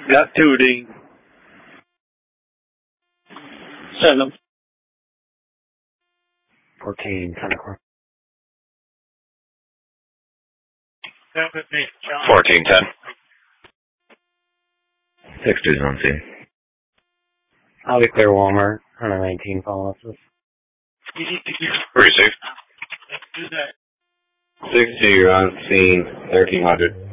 Got tooting. Send them. 14, 10 o'clock. 1410. 6 2's on scene. I'll be clear, Walmart. 119 follow-ups. Receive. 6 2, you're on scene, 1300.